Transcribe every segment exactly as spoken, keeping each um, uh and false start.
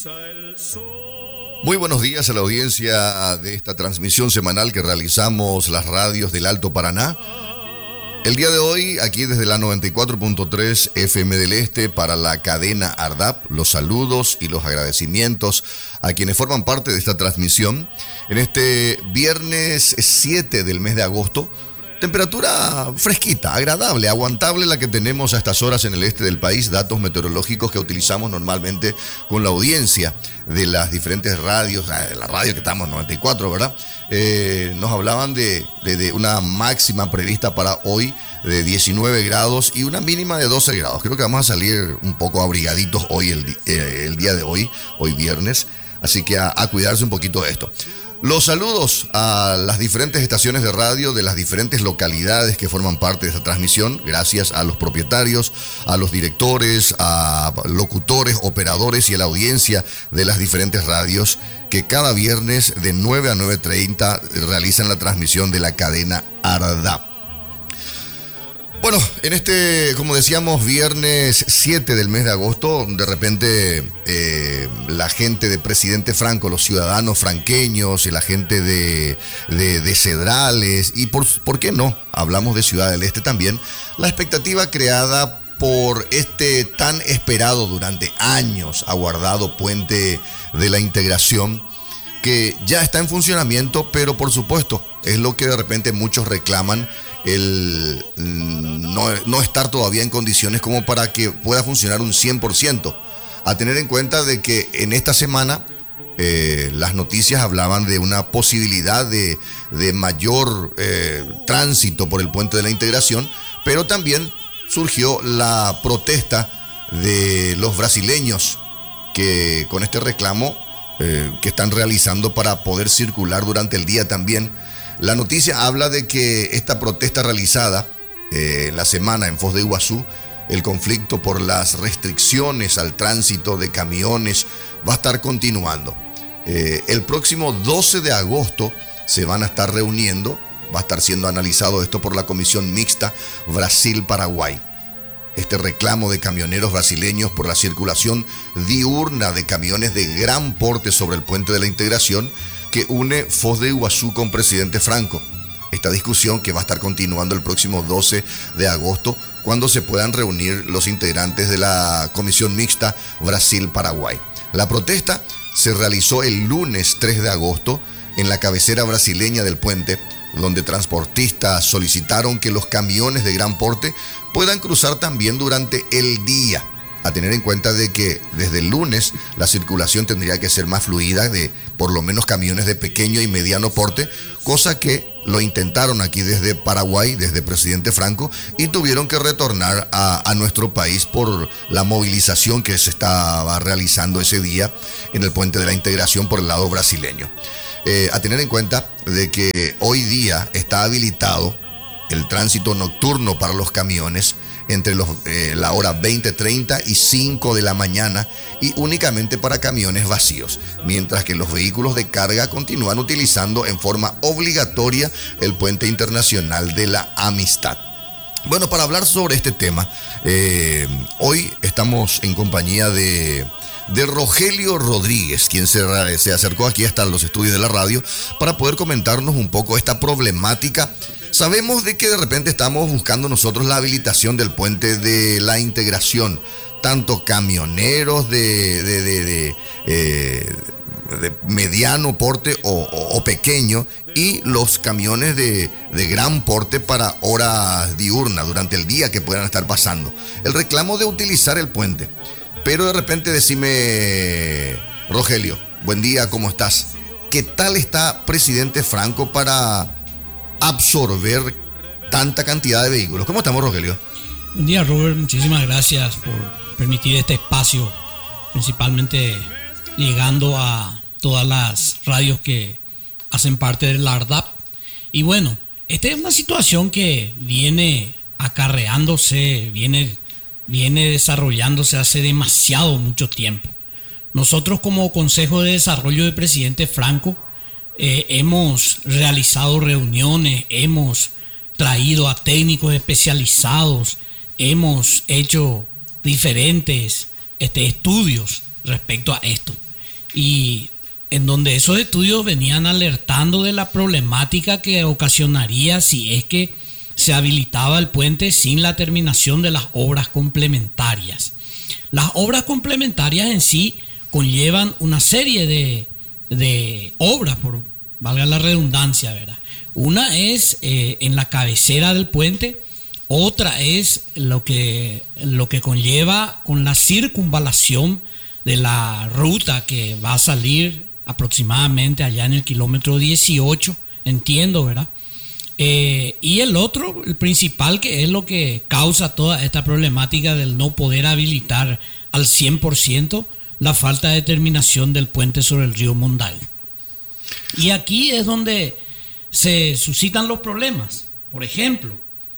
Muy buenos días a la audiencia de esta transmisión semanal que realizamos las radios del Alto Paraná. El día de hoy, aquí desde la noventa y cuatro punto tres F M del Este para la cadena ARDAP, los saludos y los agradecimientos a quienes forman parte de esta transmisión. En este viernes siete del mes de agosto, temperatura fresquita, agradable, aguantable la que tenemos a estas horas en el este del país, datos meteorológicos que utilizamos normalmente con la audiencia de las diferentes radios, de la radio que estamos noventa y cuatro, ¿verdad? Eh, nos hablaban de, de, de una máxima prevista para hoy de diecinueve grados y una mínima de doce grados. Creo que vamos a salir un poco abrigaditos hoy, el, eh, el día de hoy, hoy viernes, así que a, a cuidarse un poquito de esto. Los saludos a las diferentes estaciones de radio de las diferentes localidades que forman parte de esta transmisión. Gracias a los propietarios, a los directores, a locutores, operadores y a la audiencia de las diferentes radios que cada viernes de nueve a nueve treinta realizan la transmisión de la cadena ARDAP. Bueno, en este, como decíamos, viernes siete del mes de agosto, de repente eh, la gente de Presidente Franco, los ciudadanos franqueños y la gente de, de, de Cedrales, y por, ¿por qué no? Hablamos de Ciudad del Este también, la expectativa creada por este tan esperado durante años aguardado puente de la integración, que ya está en funcionamiento, pero por supuesto es lo que de repente muchos reclaman, el no, no estar todavía en condiciones como para que pueda funcionar un cien por ciento. A tener en cuenta de que en esta semana eh, las noticias hablaban de una posibilidad de, de mayor eh, tránsito por el puente de la integración, pero también surgió la protesta de los brasileños que con este reclamo eh, que están realizando para poder circular durante el día también. La noticia habla de que esta protesta realizada eh, en la semana en Foz de Iguazú, el conflicto por las restricciones al tránsito de camiones va a estar continuando. Eh, el próximo doce de agosto se van a estar reuniendo, va a estar siendo analizado esto por la Comisión Mixta Brasil-Paraguay. Este reclamo de camioneros brasileños por la circulación diurna de camiones de gran porte sobre el puente de la integración que une Foz de Iguazú con Presidente Franco. Esta discusión que va a estar continuando el próximo doce de agosto, cuando se puedan reunir los integrantes de la Comisión Mixta Brasil-Paraguay. La protesta se realizó el lunes tres de agosto en la cabecera brasileña del puente, donde transportistas solicitaron que los camiones de gran porte puedan cruzar también durante el día. A tener en cuenta de que desde el lunes la circulación tendría que ser más fluida de por lo menos camiones de pequeño y mediano porte, cosa que lo intentaron aquí desde Paraguay, desde Presidente Franco, y tuvieron que retornar a, a nuestro país por la movilización que se estaba realizando ese día en el puente de la integración por el lado brasileño. Eh, a tener en cuenta de que hoy día está habilitado el tránsito nocturno para los camiones entre los, eh, la hora veinte treinta y cinco de la mañana y únicamente para camiones vacíos, mientras que los vehículos de carga continúan utilizando en forma obligatoria el puente internacional de la Amistad. Bueno, para hablar sobre este tema, eh, hoy estamos en compañía de... de Rogelio Rodríguez, quien se, se acercó aquí hasta los estudios de la radio para poder comentarnos un poco esta problemática. Sabemos de que de repente estamos buscando nosotros la habilitación del puente de la integración, tanto camioneros de, de, de, de, eh, de mediano porte o, o, o pequeño y los camiones de, de gran porte para horas diurnas durante el día que puedan estar pasando. El reclamo de utilizar el puente. Pero de repente decime, Rogelio, buen día, ¿cómo estás? ¿Qué tal está Presidente Franco para absorber tanta cantidad de vehículos? ¿Cómo estamos, Rogelio? Buen día, Robert, muchísimas gracias por permitir este espacio, principalmente llegando a todas las radios que hacen parte del ARDAP. Y bueno, esta es una situación que viene acarreándose, viene... viene desarrollándose hace demasiado mucho tiempo. Nosotros como Consejo de Desarrollo de Presidente Franco eh, hemos realizado reuniones, hemos traído a técnicos especializados, hemos hecho diferentes este, estudios respecto a esto. y en donde esos estudios venían alertando de la problemática que ocasionaría si es que se habilitaba el puente sin la terminación de las obras complementarias. Las obras complementarias en sí conllevan una serie de, de obras, por valga la redundancia, ¿verdad? Una es eh, en la cabecera del puente, otra es lo que, lo que conlleva con la circunvalación de la ruta que va a salir aproximadamente allá en el kilómetro dieciocho, entiendo, ¿verdad? Eh, y el otro, el principal, que es lo que causa toda esta problemática del no poder habilitar al cien por ciento la falta de terminación del puente sobre el río Mondal. Y aquí es donde se suscitan los problemas. Por ejemplo,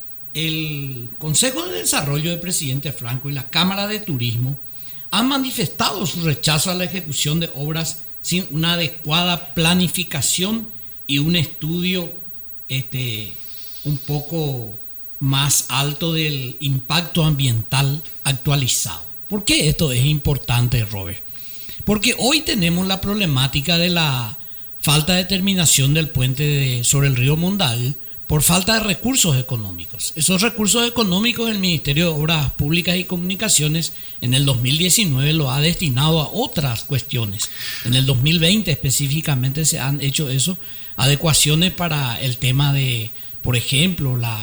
el Consejo de Desarrollo del presidente Franco y la Cámara de Turismo han manifestado su rechazo a la ejecución de obras sin una adecuada planificación y un estudio este, un poco más alto del impacto ambiental actualizado. ¿Por qué esto es importante, Robert? Porque hoy tenemos la problemática de la falta de terminación del puente de, sobre el río Mondal por falta de recursos económicos. Esos recursos económicos el Ministerio de Obras Públicas y Comunicaciones en el dos mil diecinueve lo ha destinado a otras cuestiones. En el dos mil veinte específicamente se han hecho eso, adecuaciones para el tema de, por ejemplo, la,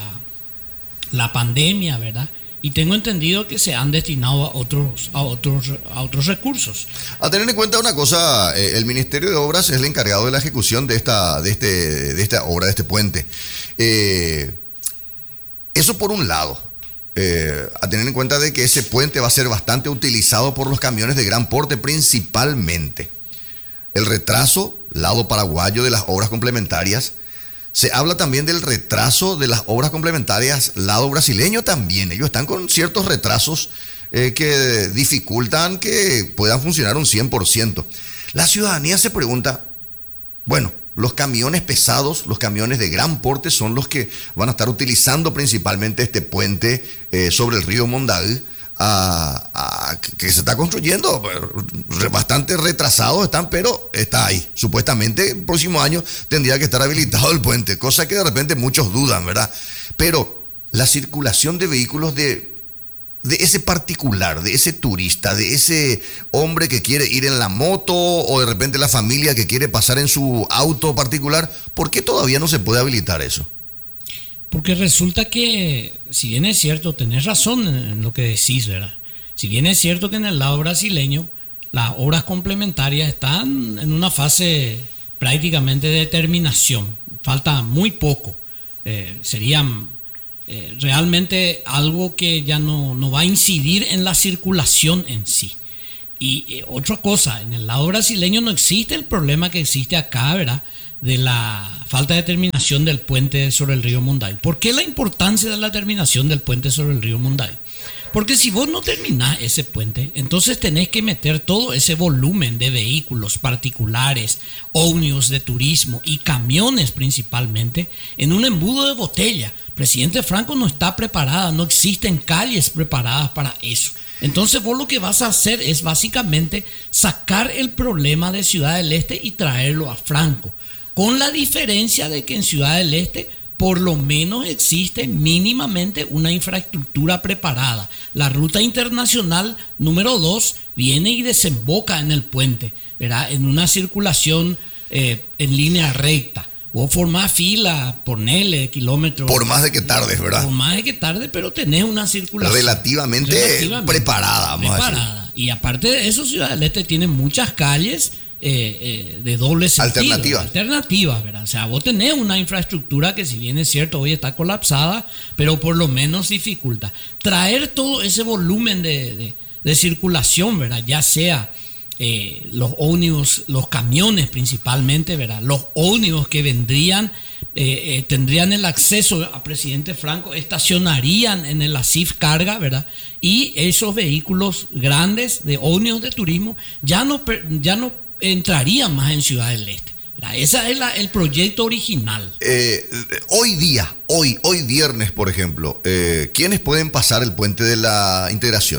la pandemia, ¿verdad? Y tengo entendido que se han destinado a otros, a otros, a otros recursos. A tener en cuenta una cosa, eh, el Ministerio de Obras es el encargado de la ejecución de esta, de este, de esta obra, de este puente. Eh, eso por un lado. Eh, a tener en cuenta de que ese puente va a ser bastante utilizado por los camiones de gran porte principalmente. El retraso, lado paraguayo, de las obras complementarias. Se habla también del retraso de las obras complementarias lado brasileño también. Ellos están con ciertos retrasos eh, que dificultan que puedan funcionar un cien por ciento. La ciudadanía se pregunta, bueno, los camiones pesados, los camiones de gran porte son los que van a estar utilizando principalmente este puente eh, sobre el río Mondal, A, a, que se está construyendo, bastante retrasados están, pero está ahí. Supuestamente el próximo año tendría que estar habilitado el puente, cosa que de repente muchos dudan, ¿verdad? Pero la circulación de vehículos de, de ese particular, de ese turista, de ese hombre que quiere ir en la moto o de repente la familia que quiere pasar en su auto particular, ¿por qué todavía no se puede habilitar eso? Porque resulta que, si bien es cierto, tenés razón en lo que decís, ¿verdad? Si bien es cierto que en el lado brasileño las obras complementarias están en una fase prácticamente de terminación, falta muy poco, eh, serían eh, realmente algo que ya no, no va a incidir en la circulación en sí. Y eh, otra cosa, en el lado brasileño no existe el problema que existe acá, ¿verdad?, de la falta de terminación del puente sobre el río Mondal. ¿Por qué la importancia de la terminación del puente sobre el río Mondal? Porque si vos no terminás ese puente, entonces tenés que meter todo ese volumen de vehículos particulares, ómnibus de turismo y camiones principalmente en un embudo de botella. Presidente Franco no está preparada, no existen calles preparadas para eso. Entonces vos lo que vas a hacer es básicamente sacar el problema de Ciudad del Este y traerlo a Franco. Con la diferencia de que en Ciudad del Este por lo menos existe mínimamente una infraestructura preparada. La ruta internacional número dos viene y desemboca en el puente, ¿verdad?, en una circulación eh, en línea recta. Vos formás fila, ponele kilómetros. Por más de que tardes, ¿verdad? Por más de que tarde, pero tenés una circulación relativamente, relativamente preparada. Vamos preparada. A decir. Y aparte de eso, Ciudad del Este tiene muchas calles Eh, eh, de doble sentido. Alternativas. Alternativas, ¿verdad? O sea, vos tenés una infraestructura que, si bien es cierto, hoy está colapsada, pero por lo menos dificulta. Traer todo ese volumen de, de, de circulación, ¿verdad? Ya sea eh, los ómnibus, los camiones principalmente, ¿verdad? Los ómnibus que vendrían, eh, eh, tendrían el acceso a Presidente Franco, estacionarían en el ASIF Carga, ¿verdad? Y esos vehículos grandes de ómnibus de turismo ya no, ya no entrarían más en Ciudad del Este. Ese es la, el proyecto original. Eh, hoy día, hoy, hoy viernes, por ejemplo, eh, ¿quiénes pueden pasar el puente de la integración?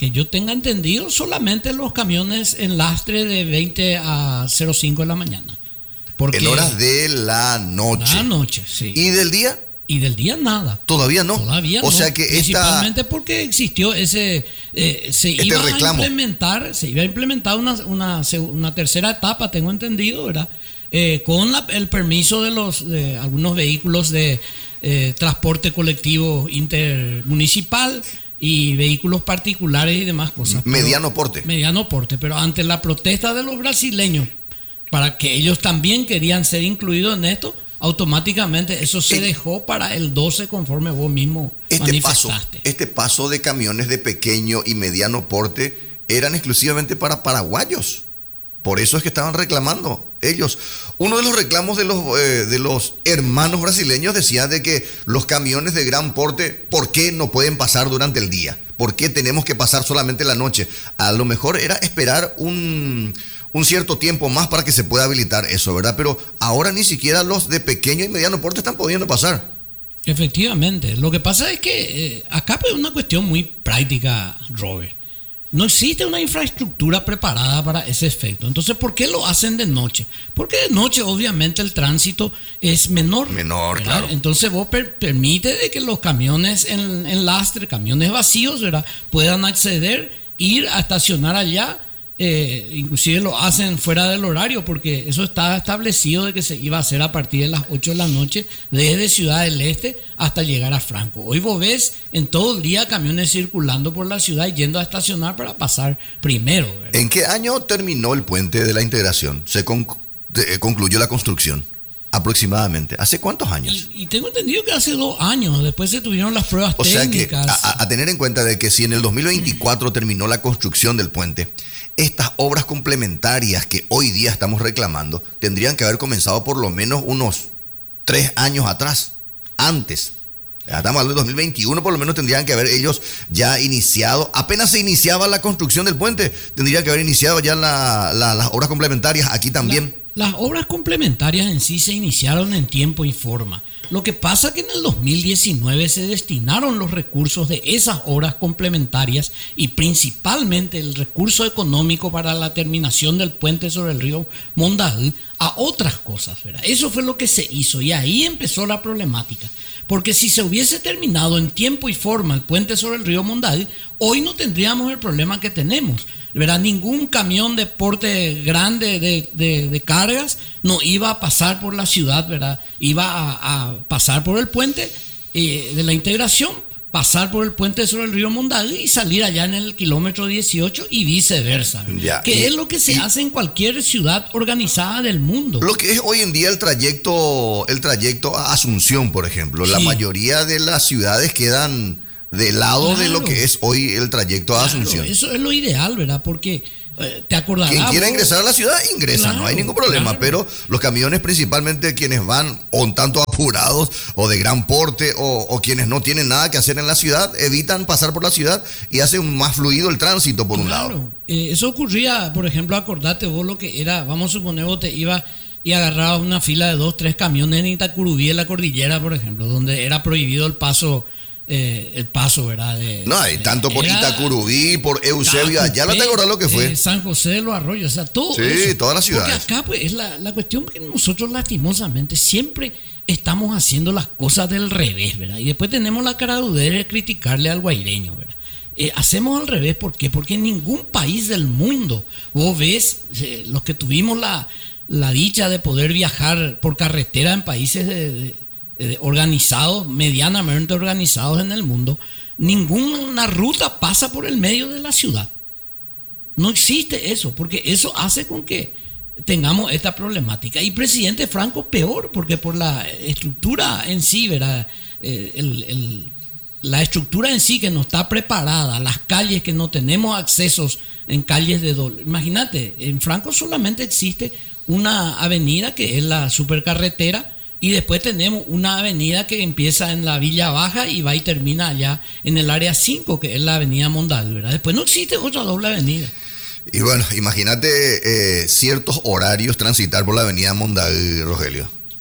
que yo tenga entendido, solamente los camiones en lastre de veinte a cero cinco de la mañana. Porque en horas de la noche. La noche, sí. ¿Y del día? Y del día nada. Todavía no. Todavía o no. sea que Principalmente esta... porque existió ese... Eh, se este iba reclamo. a implementar, se iba a implementar una, una, una tercera etapa, tengo entendido, ¿verdad? Eh, con la, el permiso de los de algunos vehículos de eh, transporte colectivo intermunicipal y vehículos particulares y demás cosas. Mediano pero, porte. Mediano porte, pero ante la protesta de los brasileños, para que ellos también querían ser incluidos en esto, automáticamente eso se dejó para el doce conforme vos mismo este manifestaste. Paso, este paso de camiones de pequeño y mediano porte eran exclusivamente para paraguayos. Por eso es que estaban reclamando ellos. Uno de los reclamos de los, eh, de los hermanos brasileños decía de que los camiones de gran porte, ¿por qué no pueden pasar durante el día? ¿Por qué tenemos que pasar solamente la noche? A lo mejor era esperar un... un cierto tiempo más para que se pueda habilitar eso, ¿verdad? Pero ahora ni siquiera los de pequeño y mediano porte están pudiendo pasar. Efectivamente. Lo que pasa es que eh, acá es una cuestión muy práctica, Robert. No existe una infraestructura preparada para ese efecto. Entonces, ¿por qué lo hacen de noche? Porque de noche, obviamente, el tránsito es menor. Menor, ¿verdad? claro. Entonces, vos per permite de que los camiones en, en lastre, camiones vacíos, ¿verdad?, puedan acceder, ir a estacionar allá. Eh, inclusive lo hacen fuera del horario porque eso estaba establecido de que se iba a hacer a partir de las ocho de la noche desde Ciudad del Este hasta llegar a Franco. Hoy vos ves en todo el día camiones circulando por la ciudad y yendo a estacionar para pasar primero, ¿verdad? ¿En qué año terminó el puente de la integración? ¿Se conc de, concluyó la construcción? Aproximadamente. ¿Hace cuántos años? Y, y tengo entendido que hace dos años, después se tuvieron las pruebas o técnicas. sea que a, a tener en cuenta de que si en el dos mil veinticuatro terminó la construcción del puente, estas obras complementarias que hoy día estamos reclamando tendrían que haber comenzado por lo menos unos tres años atrás, antes. Ya estamos hablando de dos mil veintiuno, por lo menos tendrían que haber ellos ya iniciado, apenas se iniciaba la construcción del puente, tendrían que haber iniciado ya la, la, las obras complementarias aquí también. La, las obras complementarias en sí se iniciaron en tiempo y forma. Lo que pasa es que en el dos mil diecinueve se destinaron los recursos de esas obras complementarias y principalmente el recurso económico para la terminación del puente sobre el río Mondaú a otras cosas, ¿verdad? Eso fue lo que se hizo y ahí empezó la problemática. Porque si se hubiese terminado en tiempo y forma el puente sobre el río Mondaú, hoy no tendríamos el problema que tenemos, ¿verdad? Ningún camión de porte grande de, de, de cargas no iba a pasar por la ciudad, ¿verdad? Iba a, a pasar por el puente eh, de la integración, pasar por el puente sobre el río Mondaú y salir allá en el kilómetro dieciocho y viceversa, ya, que y, es lo que se y, hace en cualquier ciudad organizada del mundo. Lo que es hoy en día el trayecto, el trayecto a Asunción, por ejemplo, sí. La mayoría de las ciudades quedan del lado claro. de lo que es hoy el trayecto a claro, Asunción. Eso es lo ideal, ¿verdad? Porque eh, te acordarás. Quien quiera ingresar a la ciudad, ingresa, claro, no hay ningún problema. Claro. Pero los camiones, principalmente quienes van o un tanto apurados o de gran porte o, o quienes no tienen nada que hacer en la ciudad, evitan pasar por la ciudad y hacen más fluido el tránsito por claro. un lado. Eh, eso ocurría, por ejemplo, acordate vos lo que era, vamos a suponer vos te ibas y agarrabas una fila de dos, tres camiones en Itacurubí, en la cordillera, por ejemplo, donde era prohibido el paso. Eh, el paso, ¿verdad? De, no, hay tanto por Itacurubí, por Eusebio, allá no te acordás lo que fue. Eh, San José de los Arroyos, o sea, todo sí, eso. Todas las ciudades. Porque acá, pues, es la, la cuestión que nosotros lastimosamente siempre estamos haciendo las cosas del revés, ¿verdad? Y después tenemos la caradudera de criticarle al guaireño, ¿verdad? Eh, hacemos al revés, ¿por qué? Porque en ningún país del mundo, vos ves, eh, los que tuvimos la, la dicha de poder viajar por carretera en países de, de organizados, medianamente organizados en el mundo, ninguna ruta pasa por el medio de la ciudad. No existe eso, porque eso hace con que tengamos esta problemática. Y presidente Franco peor, porque por la estructura en sí, ¿verdad? Eh, el, el, la estructura en sí que no está preparada, las calles que no tenemos accesos en calles de doble. Imagínate, en Franco solamente existe una avenida que es la supercarretera. Y después tenemos una avenida que empieza en la Villa Baja y va y termina allá en el área cinco, que es la avenida Mondaú, ¿verdad? Después no existe otra doble avenida. Y bueno, imagínate eh, ciertos horarios transitar por la avenida Mondaú, Rogelio.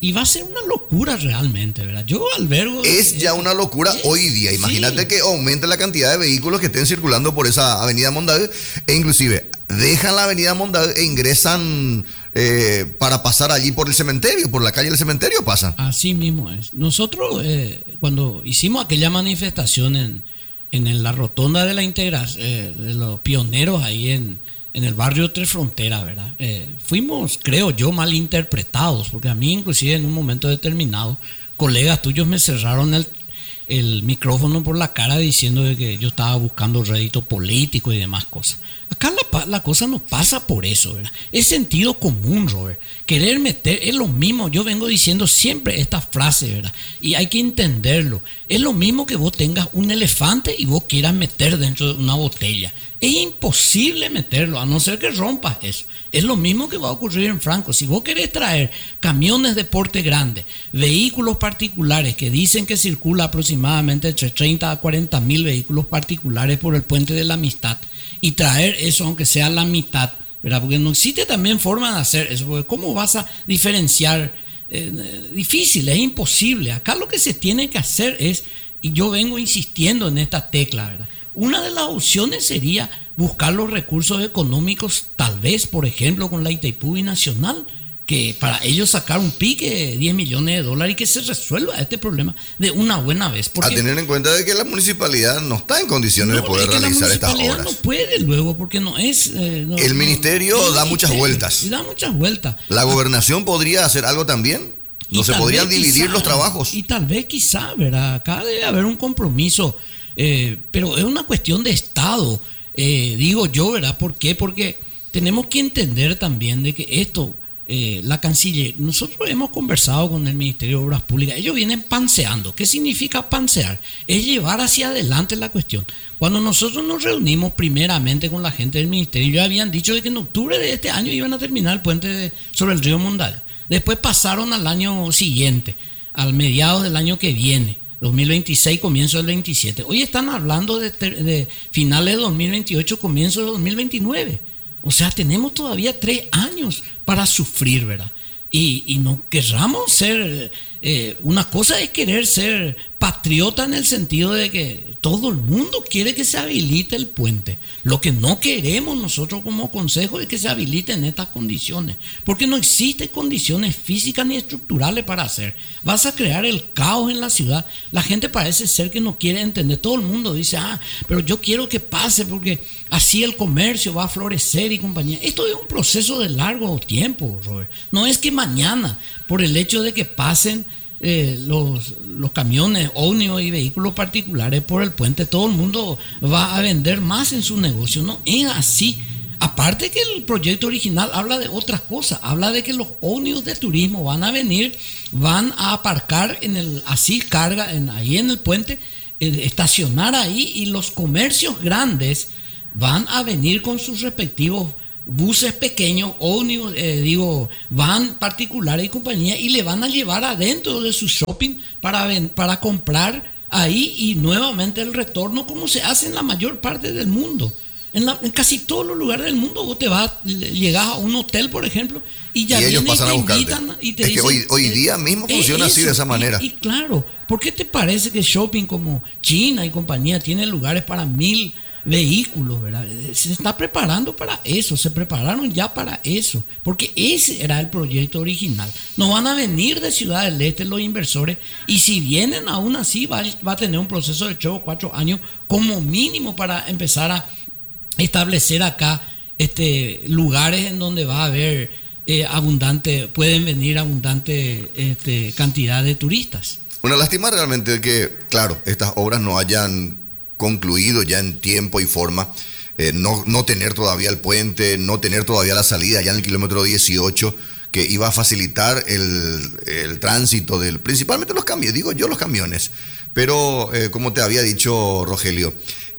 Y va a ser una locura realmente, ¿verdad? Yo albergo... Es ya una locura es, hoy día. Imagínate sí. que aumente la cantidad de vehículos que estén circulando por esa avenida Mondavi e inclusive dejan la avenida Mondavi e ingresan eh, para pasar allí por el cementerio, por la calle del cementerio pasan. Así mismo es. Nosotros eh, cuando hicimos aquella manifestación en, en la rotonda de la integración, eh, de los pioneros ahí en... en el barrio Tres Fronteras, ¿verdad? Eh, fuimos, creo yo, malinterpretados, porque a mí inclusive en un momento determinado, colegas tuyos me cerraron el, el micrófono por la cara diciendo de que yo estaba buscando rédito político y demás cosas. Acá la, la cosa no pasa por eso, ¿verdad? Es sentido común, Robert. Querer meter, es lo mismo, yo vengo diciendo siempre esta frase, ¿verdad? Y hay que entenderlo. Es lo mismo que vos tengas un elefante y vos quieras meter dentro de una botella. Es imposible meterlo, a no ser que rompas eso. Es lo mismo que va a ocurrir en Franco. Si vos querés traer camiones de porte grande, vehículos particulares que dicen que circula aproximadamente entre treinta a cuarenta mil vehículos particulares por el Puente de la Amistad, y traer eso aunque sea la mitad, ¿verdad? Porque no existe también forma de hacer eso, porque ¿cómo vas a diferenciar? Eh, difícil, es imposible. Acá lo que se tiene que hacer es, y yo vengo insistiendo en esta tecla, ¿verdad? Una de las opciones sería buscar los recursos económicos, tal vez, por ejemplo, con la Itaipú Binacional, que para ellos sacar un pique de diez millones de dólares y que se resuelva este problema de una buena vez. Porque, a tener en cuenta de que la municipalidad no está en condiciones no, de poder es que realizar estas obras. La municipalidad no puede luego porque no es... Eh, no, el ministerio no, da el muchas ministerio, vueltas. Y da muchas vueltas. ¿La gobernación podría hacer algo también? ¿No y se podrían dividir quizá, los trabajos? Y tal vez quizá, ¿verdad? Acá debe haber un compromiso, eh, pero es una cuestión de Estado, eh, digo yo, ¿verdad? ¿Por qué? Porque tenemos que entender también de que esto... Eh, la canciller, nosotros hemos conversado con el Ministerio de Obras Públicas, ellos vienen panseando. ¿Qué significa pansear? Es llevar hacia adelante la cuestión. Cuando nosotros nos reunimos primeramente con la gente del Ministerio, ya habían dicho de que en octubre de este año iban a terminar el puente de, sobre el río Mondal. Después pasaron al año siguiente, al mediados del año que viene, dos mil veintiséis, comienzo del veintisiete. Hoy están hablando de, de finales de dos mil veintiocho, comienzo de dos mil veintinueve. O sea, tenemos todavía tres años para sufrir, ¿verdad? Y, y no querramos ser, eh, una cosa es querer ser patriota en el sentido de que todo el mundo quiere que se habilite el puente. Lo que no queremos nosotros como consejo es que se habilite en estas condiciones, porque no existen condiciones físicas ni estructurales para hacer. Vas a crear el caos en la ciudad. La gente parece ser que no quiere entender. Todo el mundo dice, ah, pero yo quiero que pase porque así el comercio va a florecer y compañía. Esto es un proceso de largo tiempo, Robert. No es que mañana, por el hecho de que pasen eh, los, los camiones, ómnibus y vehículos particulares por el puente, todo el mundo va a vender más en su negocio. No es así. Aparte que el proyecto original habla de otras cosas, habla de que los ómnibus de turismo van a venir, van a aparcar en el, así carga, en, ahí en el puente, eh, estacionar ahí, y los comercios grandes van a venir con sus respectivos buses pequeños, ómnibus, eh, digo, van particulares y compañía, y le van a llevar adentro de su shopping para, para comprar ahí, y nuevamente el retorno, como se hace en la mayor parte del mundo. En, la, en casi todos los lugares del mundo vos te vas, llegas a un hotel, por ejemplo, y ya y ellos pasan y te a buscarte. Invitan y te es dicen, que hoy, hoy día mismo funciona eso, así, de esa manera. Y, y claro, ¿por qué te parece que shopping como China y compañía tiene lugares para mil vehículos, ¿verdad? Se está preparando para eso, se prepararon ya para eso, porque ese era el proyecto original. No van a venir de Ciudad del Este los inversores, y si vienen aún así va, va a tener un proceso de tres o cuatro años como mínimo para empezar a establecer acá este, lugares en donde va a haber eh, abundante, pueden venir abundante este, cantidad de turistas. Una lástima realmente que, claro, estas obras no hayan concluido ya en tiempo y forma, eh, no, no tener todavía el puente, no tener todavía la salida ya en el kilómetro dieciocho, que iba a facilitar el, el tránsito, del, principalmente los camiones, digo yo los camiones, pero eh, como te había dicho Rogelio,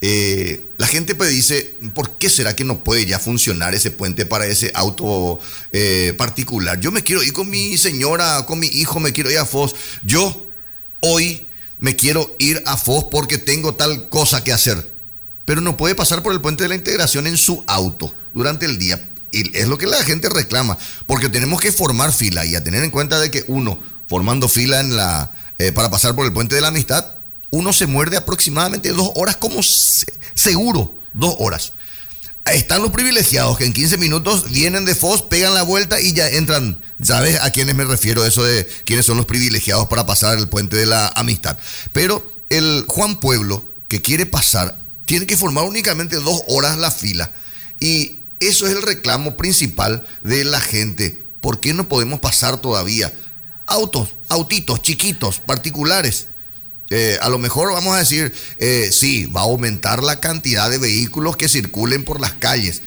eh, la gente pues dice, ¿por qué será que no puede ya funcionar ese puente para ese auto eh, particular? Yo me quiero ir con mi señora, con mi hijo, me quiero ir a Foz, yo hoy me quiero ir a Foz porque tengo tal cosa que hacer, pero no puede pasar por el puente de la integración en su auto durante el día. Y es lo que la gente reclama, porque tenemos que formar fila y a tener en cuenta de que uno, formando fila en la, eh, para pasar por el Puente de la Amistad, uno se muerde aproximadamente dos horas como se, seguro, dos horas. Están los privilegiados que en quince minutos vienen de Foz, pegan la vuelta y ya entran. ¿Sabes a quiénes me refiero? Eso de quiénes son los privilegiados para pasar el Puente de la Amistad. Pero el Juan Pueblo que quiere pasar tiene que formar únicamente dos horas la fila. Y eso es el reclamo principal de la gente. ¿Por qué no podemos pasar todavía? Autos, autitos chiquitos, particulares. Eh, a lo mejor vamos a decir, eh, sí, va a aumentar la cantidad de vehículos que circulen por las calles.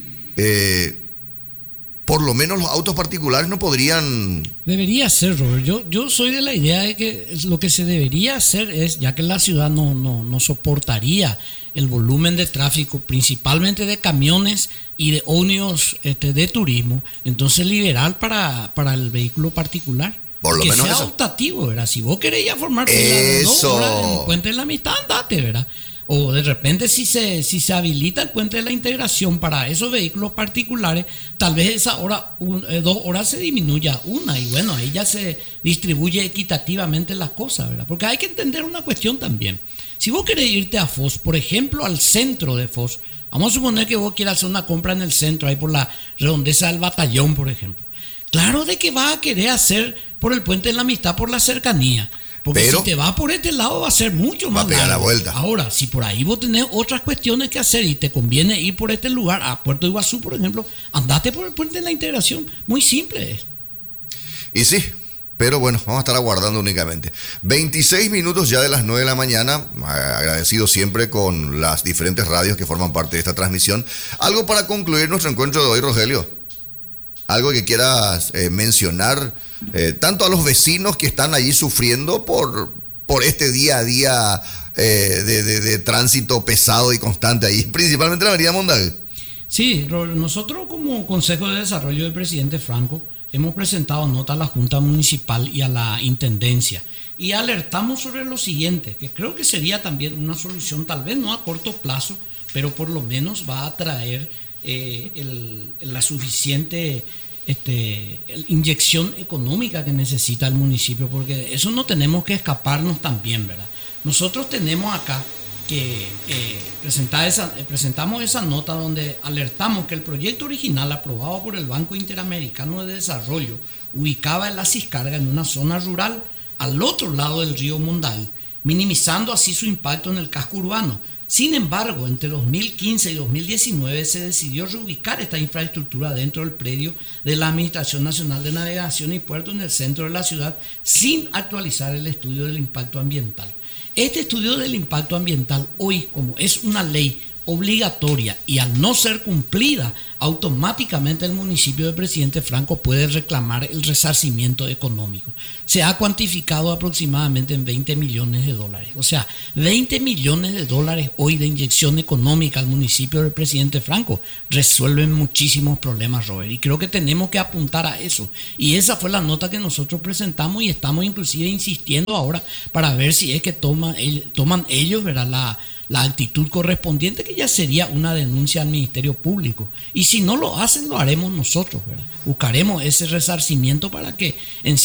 Eh, por lo menos los autos particulares no podrían... Debería ser, Robert. Yo, yo soy de la idea de que lo que se debería hacer es, ya que la ciudad no, no, no soportaría el volumen de tráfico, principalmente de camiones y de ómnibus este, de turismo, entonces liberar para, para el vehículo particular. Por lo que menos sea eso. optativo, ¿verdad? Si vos querés ya formar fila de dos horas en el Puente de la Amistad, andate, ¿verdad? O de repente si se, si se habilita el Puente de la Integración para esos vehículos particulares, tal vez esa hora, un, eh, dos horas se disminuya una y bueno, ahí ya se distribuye equitativamente las cosas, ¿verdad? Porque hay que entender una cuestión también. Si vos querés irte a Foz, por ejemplo, al centro de Foz, vamos a suponer que vos quieras hacer una compra en el centro, ahí por la redondeza del Batallón, por ejemplo. Claro de que vas a querer hacer por el Puente de la Amistad, por la cercanía. Porque pero, si te vas por este lado va a ser mucho más va a pegar largo. la vuelta. Ahora, si por ahí vos tenés otras cuestiones que hacer y te conviene ir por este lugar, a Puerto Iguazú, por ejemplo, andate por el Puente de la Integración. Muy simple es. Y sí, pero bueno, vamos a estar aguardando únicamente. veintiséis minutos ya de las nueve de la mañana. Agradecido siempre con las diferentes radios que forman parte de esta transmisión. Algo para concluir nuestro encuentro de hoy, Rogelio. Algo que quieras eh, mencionar, eh, tanto a los vecinos que están allí sufriendo por, por este día a día eh, de, de, de tránsito pesado y constante ahí, principalmente en la avenida Mondavi. Sí, nosotros como Consejo de Desarrollo del presidente Franco hemos presentado nota a la Junta Municipal y a la Intendencia y alertamos sobre lo siguiente, que creo que sería también una solución, tal vez no a corto plazo, pero por lo menos va a traer Eh, el, la suficiente este, inyección económica que necesita el municipio, porque eso no tenemos que escaparnos también, ¿verdad? Nosotros tenemos acá que eh, presentar esa, eh, presentamos esa nota donde alertamos que el proyecto original aprobado por el Banco Interamericano de Desarrollo ubicaba la Ciscarga en una zona rural al otro lado del río Mondal, minimizando así su impacto en el casco urbano. Sin embargo, entre dos mil quince y dos mil diecinueve se decidió reubicar esta infraestructura dentro del predio de la Administración Nacional de Navegación y Puertos en el centro de la ciudad sin actualizar el estudio del impacto ambiental. Este estudio del impacto ambiental hoy, como es una ley obligatoria y al no ser cumplida, automáticamente el municipio del presidente Franco puede reclamar el resarcimiento económico. Se ha cuantificado aproximadamente en veinte millones de dólares. O sea, veinte millones de dólares hoy de inyección económica al municipio del presidente Franco resuelven muchísimos problemas, Robert. Y creo que tenemos que apuntar a eso. Y esa fue la nota que nosotros presentamos y estamos inclusive insistiendo ahora para ver si es que toman, toman ellos, ¿verdad?, la la actitud correspondiente, que ya sería una denuncia al Ministerio Público. Y si no lo hacen, lo haremos nosotros, ¿verdad? Buscaremos ese resarcimiento para que en